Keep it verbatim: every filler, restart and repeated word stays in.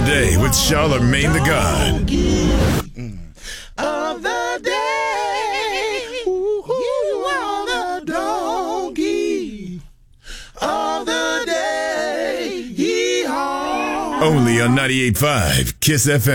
the day with Charlemagne the God. Of the day, you are the donkey of the day. Yeehaw. Only on ninety-eight point five Kiss F M.